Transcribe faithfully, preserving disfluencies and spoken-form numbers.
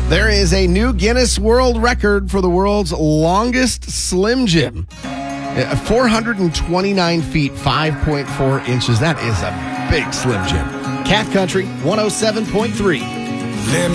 There is a new Guinness World Record for the world's longest Slim Jim. Uh, four hundred twenty-nine feet, five point four inches. That is a big Slim Jim. Cat Country one oh seven point three. Let me